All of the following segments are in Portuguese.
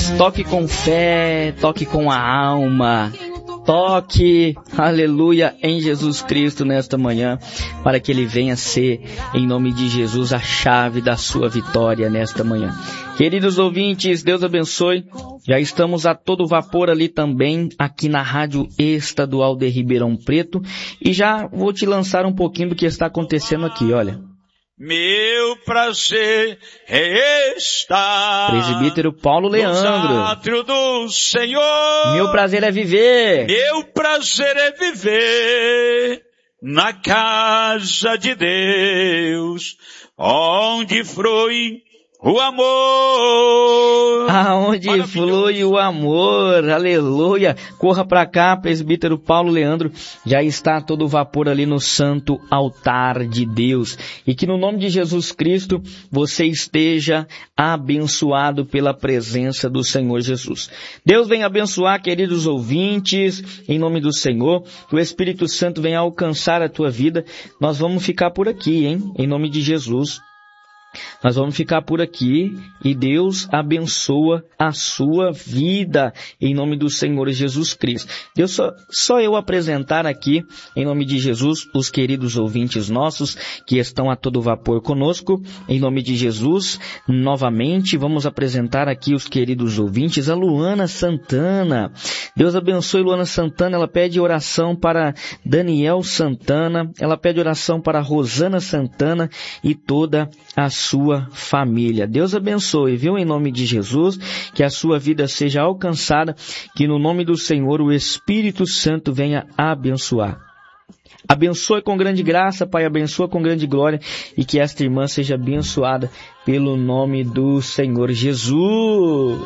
Toque com fé, toque com a alma. Toque, aleluia, em Jesus Cristo nesta manhã, para que Ele venha ser, em nome de Jesus, a chave da sua vitória nesta manhã. Queridos ouvintes, Deus abençoe. Já estamos a todo vapor ali também, aqui na Rádio Estadual de Ribeirão Preto. E já vou te lançar um pouquinho do que está acontecendo aqui, olha. Meu prazer é estar Presbítero Paulo Leandro. no átrio do Senhor. Meu prazer é viver. Meu prazer é viver na casa de Deus, onde flui o amor. Aonde flui o amor, aleluia. Corra para cá, presbítero Paulo Leandro, já está a todo vapor ali no santo altar de Deus. E que no nome de Jesus Cristo você esteja abençoado pela presença do Senhor Jesus. Deus venha abençoar, queridos ouvintes, em nome do Senhor. Que o Espírito Santo venha alcançar a tua vida. Nós vamos ficar por aqui, hein? Em nome de Jesus. Nós vamos ficar por aqui e Deus abençoa a sua vida em nome do Senhor Jesus Cristo. Deus só eu apresentar aqui em nome de Jesus os queridos ouvintes nossos que estão a todo vapor conosco. Em nome de Jesus, novamente vamos apresentar aqui os queridos ouvintes, a Luana Santana. Deus abençoe Luana Santana, ela pede oração para Daniel Santana, ela pede oração para Rosana Santana e toda a sua família. Deus abençoe, viu? Em nome de Jesus, que a sua vida seja alcançada, que no nome do Senhor o Espírito Santo venha abençoar. Abençoe com grande graça, Pai, abençoa com grande glória e que esta irmã seja abençoada pelo nome do Senhor Jesus.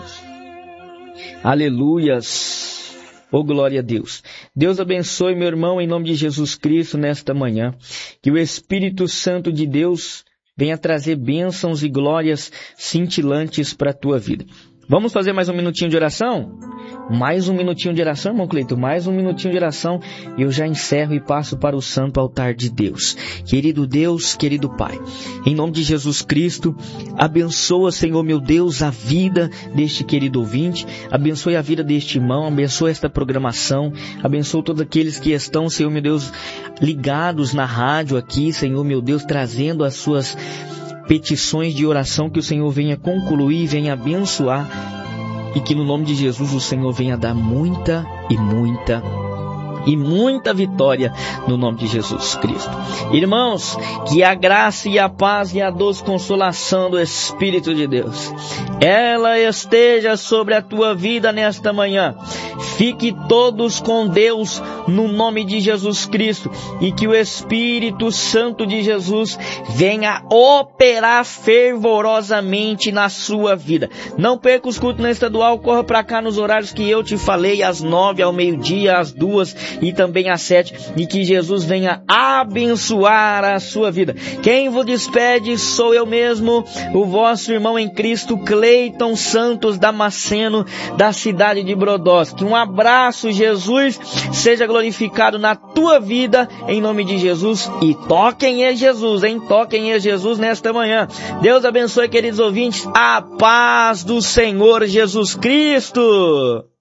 Aleluias. Oh, glória a Deus. Deus abençoe, meu irmão, em nome de Jesus Cristo, nesta manhã. Que o Espírito Santo de Deus venha trazer bênçãos e glórias cintilantes para a tua vida. Vamos fazer mais um minutinho de oração? Mais um minutinho de oração, irmão Cleito? Mais um minutinho de oração e eu já encerro e passo para o santo altar de Deus. Querido Deus, querido Pai, em nome de Jesus Cristo, abençoa, Senhor meu Deus, a vida deste querido ouvinte, abençoe a vida deste irmão, abençoe esta programação, abençoe todos aqueles que estão, Senhor meu Deus, ligados na rádio aqui, Senhor meu Deus, trazendo as suas petições de oração, que o Senhor venha concluir, venha abençoar e que no nome de Jesus o Senhor venha dar muita vitória no nome de Jesus Cristo. Irmãos, que a graça e a paz e a doce consolação do Espírito de Deus, ela esteja sobre a tua vida nesta manhã. Fique todos com Deus no nome de Jesus Cristo e que o Espírito Santo de Jesus venha operar fervorosamente na sua vida. Não perca os cultos na estadual, corra para cá nos horários que eu te falei, às 9, ao meio-dia, às 2 e também às 7, e que Jesus venha abençoar a sua vida. Quem vos despede sou eu mesmo, o vosso irmão em Cristo, Cleiton Santos Damasceno, da cidade de Brodós. Que um abraço, Jesus, seja glorificado na tua vida, em nome de Jesus, e toquem em Jesus, hein? Toquem em Jesus nesta manhã. Deus abençoe, queridos ouvintes, a paz do Senhor Jesus Cristo.